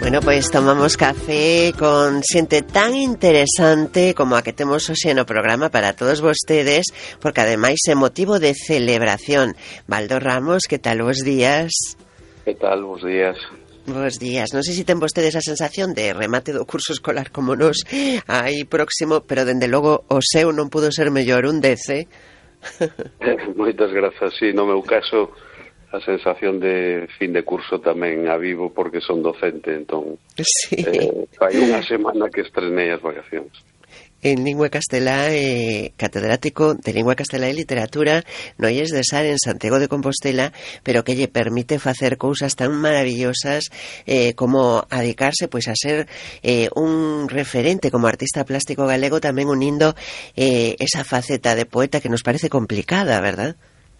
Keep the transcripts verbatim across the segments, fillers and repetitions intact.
Bueno, pois tomamos café con xente tan interesante como a que temos hoxe no programa para todos vostedes, porque ademais é motivo de celebración. Baldo Ramos, que tal vos días? Que tal, bos días? Bos días. Non sei se ten vostedes a sensación de remate do curso escolar como nos aí próximo, pero dende logo o seu non pudo ser mellor, un dez, eh? Moitas grazas, sí, no meu caso a sensación de fin de curso tamén a vivo porque son docente, entón sí. eh, hai unha semana que estrenei as vacacións. En lingua castelá, eh, catedrático de lingua castelá e literatura no I E S de Sar en Santiago de Compostela, pero que lle permite facer cousas tan maravillosas eh, como adicarse pois a ser eh, un referente como artista plástico galego, tamén unindo eh, esa faceta de poeta que nos parece complicada, verdad?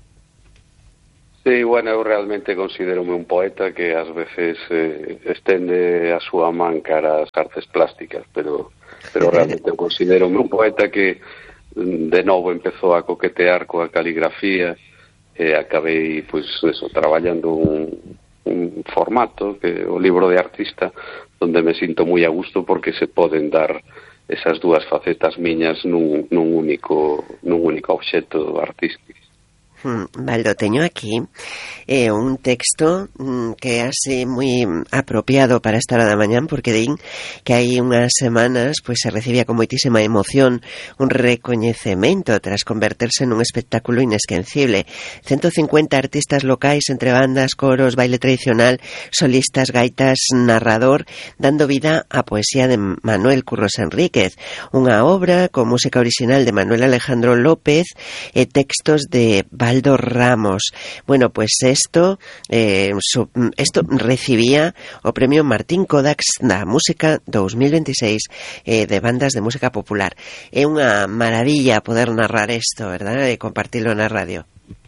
Sí, bueno, eu realmente considero-me un poeta que ás veces eh, estende a súa man cara ás artes plásticas, pero pero realmente eu considero-me un poeta que de novo empezou a coquetear coa caligrafía e acabei, pois, eso, traballando un, un formato, que o libro de artista, onde me sinto moi a gusto porque se poden dar esas dúas facetas miñas nun, nun único nun único obxecto artístico. Hmm, Baldo, teño aquí eh, un texto mm, que é así moi apropiado para esta hora da mañán, porque din que hai unhas semanas pois se recibía con moitísima emoción un recoñecemento tras converterse nun espectáculo inesquecible. ciento cincuenta artistas locais entre bandas, coros, baile tradicional, solistas, gaitas, narrador, dando vida á poesía de Manuel Curros Enríquez, unha obra con música original de Manuel Alejandro López e textos de Baldo Ramos. Bueno, pues esto eh, so, esto recibía o premio Martín Kodax da Música dos mil veintiséis eh, de bandas de música popular. É unha maravilla poder narrar isto, verdad? E compartilo na radio.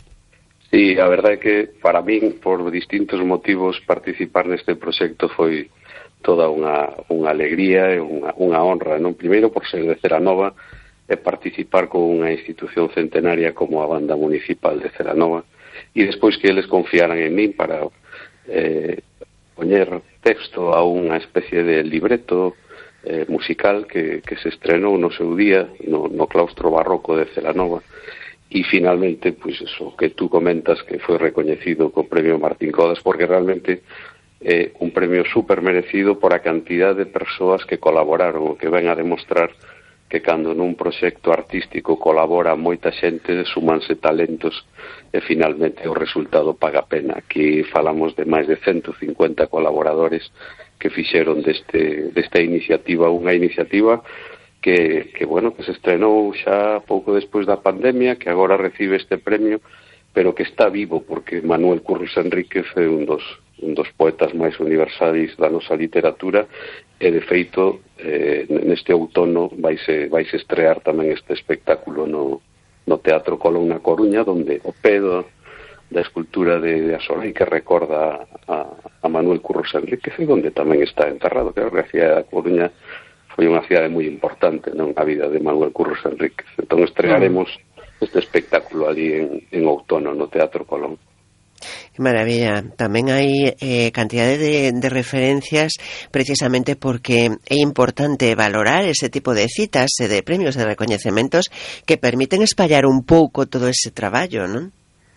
Sí, a verdade é que para min, por distintos motivos, participar neste proxecto foi toda unha, unha alegría e unha, unha honra, non? Primeiro por ser de Celanova e participar con unha institución centenaria como a Banda Municipal de Celanova, e despois que eles confiaran en min para eh, poñer texto a unha especie de libreto eh, musical que, que se estrenou no seu día no, no claustro barroco de Celanova, e finalmente, pois eso que tú comentas, que foi recoñecido co premio Martín Kodax, porque realmente é eh, un premio super merecido por a cantidad de persoas que colaboraron, o que ven a demostrar que cando nun proxecto artístico colabora moita xente, sumanse talentos e finalmente o resultado paga pena. Aquí falamos de máis de ciento cincuenta colaboradores que fixeron deste, desta iniciativa unha iniciativa que, que, bueno, que se estrenou xa pouco despois da pandemia, que agora recibe este premio, pero que está vivo, porque Manuel Curros Enríquez é un dos, un dos poetas máis universais da nosa literatura, e de feito eh, neste outono vaise, vaise estrear tamén este espectáculo no, no Teatro Colón na Coruña, donde o pedo da escultura de, de Asolei que recorda a, a Manuel Curros Enríquez, e donde tamén está enterrado. Creo que a cidade da Coruña foi unha cidade moi importante non, na vida de Manuel Curros Enríquez. Entón estrearemos este espectáculo ali en, en outono no Teatro Colón. Que maravilla. Tamén hai eh, cantidade de, de referencias precisamente porque é importante valorar ese tipo de citas e de premios de recoñecementos que permiten espallar un pouco todo ese traballo, non?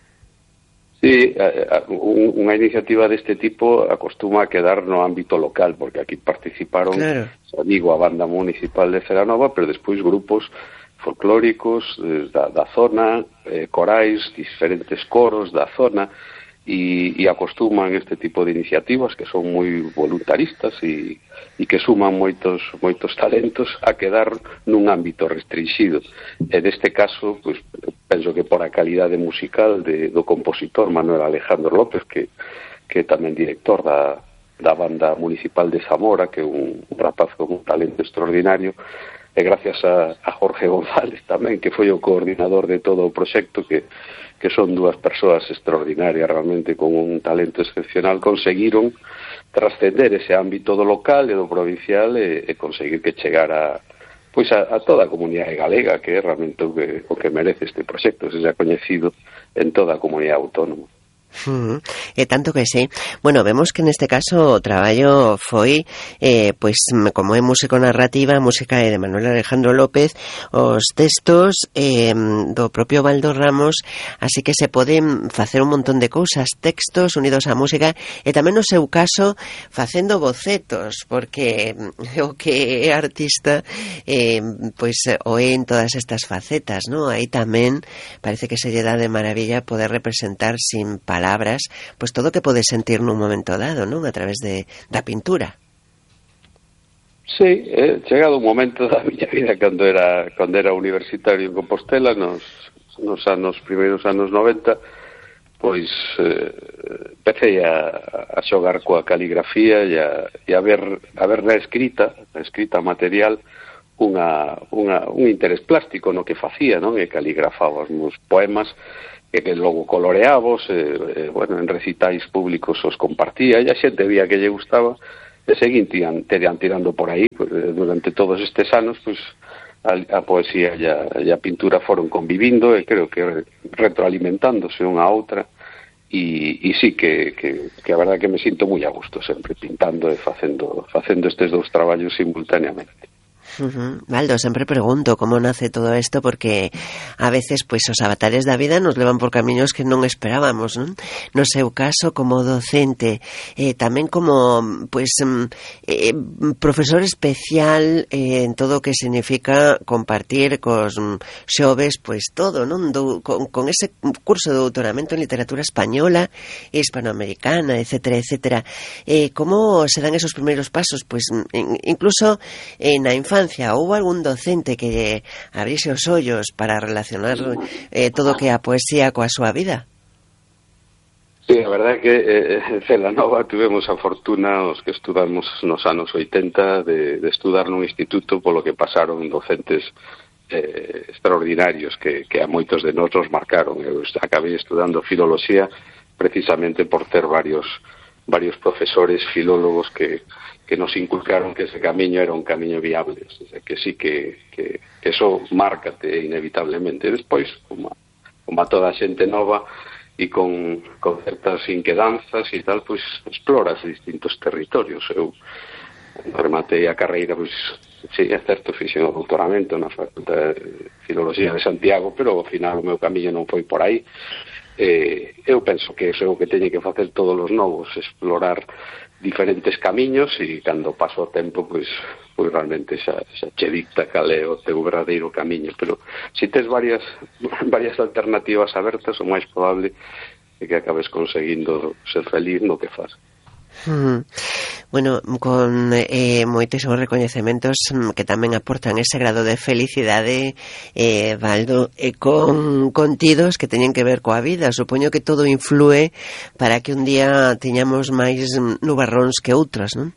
Sí, unha iniciativa deste tipo acostuma a quedar no ámbito local, porque aquí participaron, claro, xa digo, a Banda Municipal de Celanova, pero despois grupos folclóricos da, da zona, eh, corais, diferentes coros da zona, e, e acostuman este tipo de iniciativas que son moi voluntaristas e, e que suman moitos moitos talentos a quedar nun ámbito restringido. E neste caso, pues, penso que por a calidade musical de, do compositor Manuel Alejandro López, que, que é tamén director da, da Banda Municipal de Zamora, que é un, un rapaz con un talento extraordinario, e gracias a, a Jorge González tamén, que foi o coordinador de todo o proxecto, que que son dúas persoas extraordinarias realmente con un talento excepcional, conseguiron trascender ese ámbito do local e do provincial e, e conseguir que chegara pois a, a toda a comunidade galega, que é realmente o que, o que merece este proxecto, se xa coñecido en toda a comunidade autónoma. Uh-huh. E tanto que sí. Bueno, vemos que neste caso o traballo foi eh, pois como é músico narrativa, a música é de Manuel Alejandro López, os textos eh, do propio Baldo Ramos, así que se poden facer un montón de cousas, textos unidos á música e tamén no seu caso facendo bocetos, porque o que é artista eh, pois o é en todas estas facetas, ¿no? Aí tamén parece que se lle dá de maravilla poder representar sin palabras palabras, pois todo o que pode sentir nun momento dado, non? A través de, da pintura. Sí, eh, chegado un momento da miña vida cando era cando era universitario en Compostela, nos, nos anos primeiros anos noventa, pois eh, empecé a, a xogar coa caligrafía e a, e a ver a ver na escrita, na escrita material, unha, unha, un interés plástico no que facía, non? E caligrafaba os meus poemas, e que logo coloreavos, eh, eh, bueno, en recitais públicos os compartía, e a xente vía que lle gustaba, e seguín tiran, tiran, tirando por aí, pues, durante todos estes anos, pues, a, a poesía e a, e a pintura foron convivindo, e creo que retroalimentándose unha a outra, e, e sí que, que, que a verdad que me sinto moi a gusto sempre pintando e facendo, facendo estes dous traballos simultáneamente. Uh-huh. Baldo, sempre pregunto como nace todo isto, porque a veces pois os avatares da vida nos levan por camiños que non esperábamos, non? No seu caso como docente, eh, tamén como pois eh, profesor especial eh, en todo o que significa compartir cos xoves pois todo, non? Do, con, con ese curso de doutoramento en literatura española, hispanoamericana, etcétera, etcétera. Eh, como se dan esos primeiros pasos? Pois incluso eh, na infancia houbo algún docente que lle abrise os ollos para relacionar eh, todo o que a poesía coa súa vida? Sí, a verdade é que eh, en Celanova tuvemos a fortuna, os que estudamos nos anos oitenta, de, de estudar nun instituto, polo que pasaron docentes eh, extraordinarios que, que a moitos de nós nos marcaron. Eu acabei estudando filoloxía precisamente por ter varios varios profesores filólogos que que nos inculcaron que ese camiño era un camiño viable, o sea, que sí que, que, que eso márcate inevitablemente. Despois, como a, como a toda a xente nova e con, con certas inquedanzas e tal, pois exploras distintos territorios. Eu rematei a carreira, pois, sí, é certo, fixen o doutoramento na Facultade de Filoloxía de Santiago, pero ao final o meu camiño non foi por aí. Eh, eu penso que eso é o que teñen que facer todos os novos, explorar diferentes camiños, e cando paso o tempo pois, pois realmente xa, xa che dicta cal é o teu verdadeiro camiño, pero se si tes varias varias alternativas abertas, o máis probable é que acabes conseguindo ser feliz no que faz. Hmm. Bueno, con eh, moitísimos recoñecementos que tamén aportan ese grado de felicidade, eh, Baldo, e con contidos que teñen que ver coa vida. Supoño que todo influe para que un día teñamos máis nubarróns que outros, non?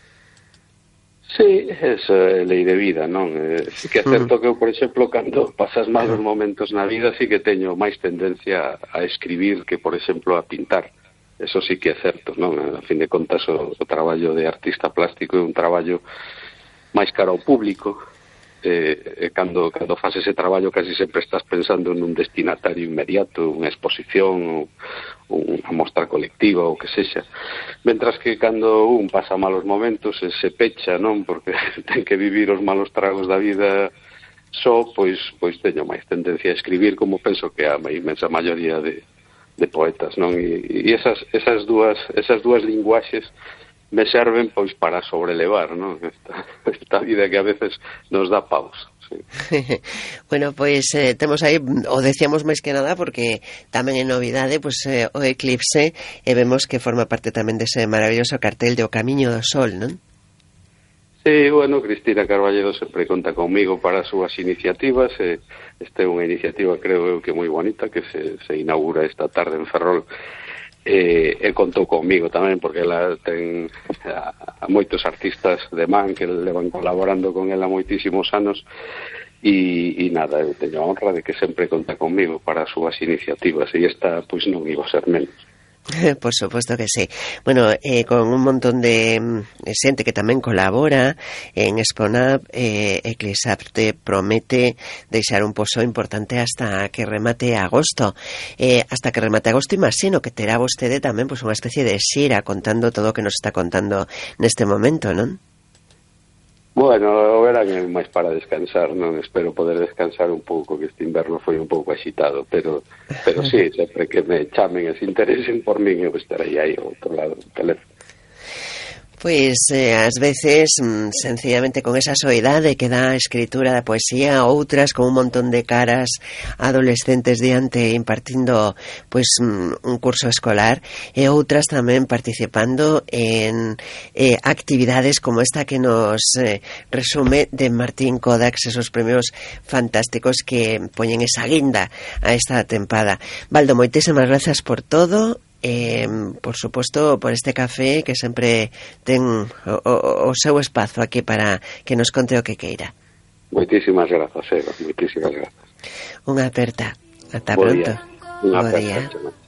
Sí, esa é lei de vida, non? Eh, sí que é certo que eu, por exemplo, cando pasas malos momentos na vida, sí que teño máis tendencia a escribir que, por exemplo, a pintar. Eso sí que é certo, non? A fin de contas, o, o traballo de artista plástico é un traballo máis caro ao público, e, e cando, cando faz ese traballo casi sempre estás pensando nun destinatario inmediato, unha exposición, unha mostra colectiva, ou que sexa. Mentras que cando un pasa malos momentos e se pecha, non? Porque ten que vivir os malos tragos da vida só, pois, pois teño máis tendencia a escribir, como penso que a inmensa maioría de de poetas, non? E, e esas, esas dúas esas dúas linguaxes me serven pois para sobrelevar, non? Esta, esta vida que a veces nos dá paus. Sí. Bueno, pois eh, temos aí, o decíamos máis que nada porque tamén é novidade, pois eh, o Eclipse, e vemos que forma parte tamén dese maravilloso cartel de O Camiño do Sol, non? Sí, bueno, Cristina Carballedo sempre conta conmigo para as súas iniciativas. Eh, esta é unha iniciativa, creo eu, que moi bonita, que se, se inaugura esta tarde en Ferrol. Eh, e contou conmigo tamén, porque ela ten a, a moitos artistas de man que le van colaborando con ela moitísimos anos. E, e nada, eu teño a honra de que sempre conta conmigo para as súas iniciativas, e esta, pois, non iba a ser menos. Por supuesto que sí. Bueno, eh, con un montón de eh, xente que tamén colabora en Exponab, eh, Eclisapte promete deixar un pozo importante hasta que remate agosto. Eh, hasta que remate agosto, imagino que terá vostede tamén pues, unha especie de xira contando todo o que nos está contando neste momento, non? Bueno, o verán é máis para descansar, non? Espero poder descansar un pouco, que este inverno foi un pouco agitado, pero pero sí, sempre que me chamen e se interesen por min, eu estarei aí ao outro lado do teléfono. Pois eh, ás veces mm, sencillamente con esa soidade que dá a escritura da poesía, outras con un montón de caras adolescentes diante impartindo pois mm, un curso escolar, e outras tamén participando en eh, actividades como esta que nos eh, resume de Martín Kodax, esos premios fantásticos que poñen esa guinda a esta tempada. Baldo, moitísimas grazas por todo. Eh, por suposto, por este café que sempre ten o, o, o seu espazo aquí para que nos conte o que queira. Moitísimas grazas, Eva, moitísimas grazas. Unha aperta. Ata Bo pronto. Día. Unha Bo aperta, día. Chama.